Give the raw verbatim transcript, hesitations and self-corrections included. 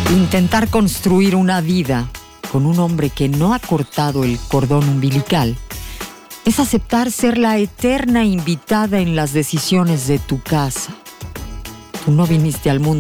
Intentar construir una vida con un hombre que no ha cortado el cordón umbilical es aceptar ser la eterna invitada en las decisiones de tu casa. Tú no viniste al mundo